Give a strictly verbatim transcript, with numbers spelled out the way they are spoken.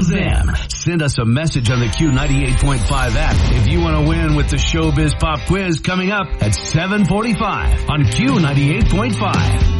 knows them. Send us a message on the Q ninety-eight point five app if you want to win with the Showbiz Pop Quiz coming up at seven forty-five on Q ninety-eight point five.